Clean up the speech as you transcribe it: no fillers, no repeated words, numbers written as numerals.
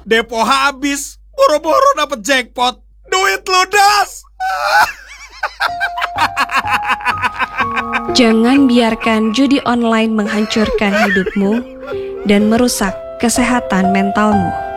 Depo habis, boro-boro dapet jackpot, duit ludas. Jangan biarkan judi online menghancurkan hidupmu dan merusak kesehatan mentalmu.